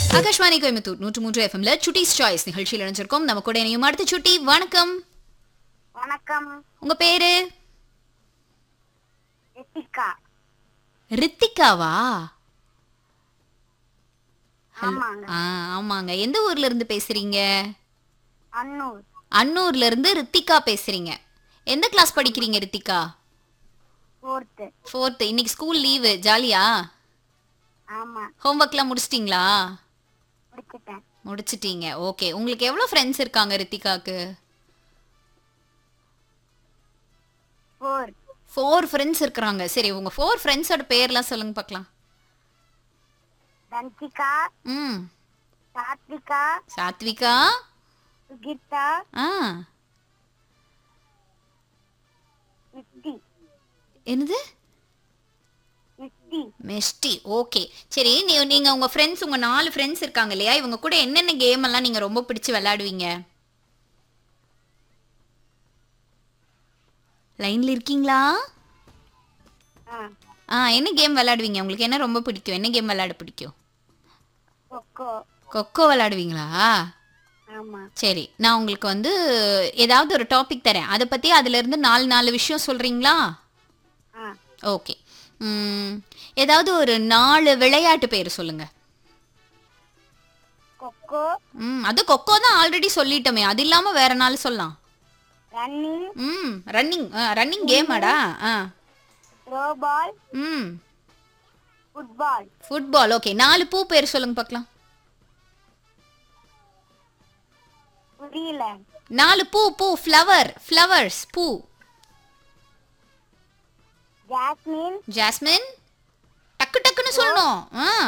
ஆகாஷ்வாணி கோயம்புத்தூர் 103 எஃப்எம்ல சுட்டிஸ் சாய்ஸ் நிகழ்ச்சியில் இணைஞ்சிருக்கோம். நம்ம கூட இணையும் அடுத்த சுட்டி. வணக்கம். வணக்கம். உங்க பேரு? ரித்திகா. ரித்திகாவா? ஆமாங்க. ஆமாங்க. எந்த ஊர்ல இருந்து பேசுறீங்க? அன்னூர். அன்னூர்ல இருந்து ரித்திகா பேசுறீங்க. எந்த கிளாஸ் படிக்கிறீங்க ரித்திகா? 4th. 4th. இன்னைக்கு ஸ்கூல் லீவு. ஜாலியா? ஆமா. ஹோம்ஒர்க்லாம் முடிச்சிட்டீங்களா? முடிச்சிட்டேன். முடிச்சிட்டீங்க. ஓகே. உங்களுக்கு எவ்வளவு ஃப்ரெண்ட்ஸ் இருக்காங்க ரித்திகாக்கு? 4. 4 ஃப்ரெண்ட்ஸ் இருக்காங்க. சரி, உங்க 4 ஃப்ரெண்ட்ஸோட பேர்லாம் சொல்லுங்க பார்க்கலாம். தன்சிகா, ம். சாத்விகா, சாத்விகா. சுகிதா, ஆ. நித்தி. என்னது? நித்தி. மெஸ்டி. ஓகே. சரி, நீங்க உங்க ஃப்ரெண்ட்ஸ், உங்க 4 ஃப்ரெண்ட்ஸ் இருக்காங்க இல்லையா, இவங்க கூட என்னென்ன கேம் எல்லாம் நீங்க ரொம்ப பிடிச்சு விளையாடுவீங்க? லைன்ல இருக்கீங்களா? என்ன கேம் விளையாடுவீங்க? உங்களுக்கு என்ன ரொம்ப பிடிக்கும்? என்ன கேம் விளையாட பிடிக்கும்? கொக்கோ. கொக்கோ விளையாடுவீங்களா? ஆமா. சரி, நான் உங்களுக்கு வந்து ஏதாவது ஒரு டாபிக் தரேன். அதை பத்தி அதுல இருந்து 4 விஷயம் சொல்றீங்களா? ஓகே. ஏதாவது ஒரு 4 விளையாட்டு பேர் சொல்லுங்க. கொக்கோ. அது கொக்கோ தான் ஆல்ரெடி சொல்லிட்டோமே. அது இல்லாம வேற 4 சொல்லலாம். Running. Running கேமாடா? Throw ball. Football. Football. Okay. 4 பூ பேர் சொல்லுங்க பார்க்கலாம். புரியல. 4 பூ ஃப்ளவர்ஸ் பூ. ஜாஸ்மின். ஜாஸ்மின். டக்குன்னு சொல்லணும்.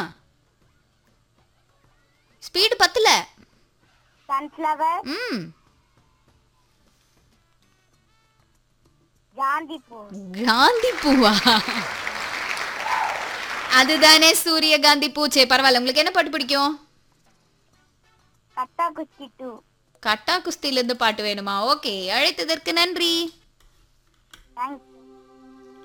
ஸ்பீடு பத்தல. சன்ஃப்ளவர். காந்தி பூ. காந்தி பூவா? அதுதானே சூரியகாந்தி பூ. சே, பரவாயில்ல. உங்களுக்கு என்ன பாட்டு பிடிக்கும்? கட்டா குஸ்தி 2. கட்டா குஸ்தில இருந்து பாட்டு வேணுமா? ஓகே. அழைத்ததற்கு நன்றி. தேங்க்ஸ்.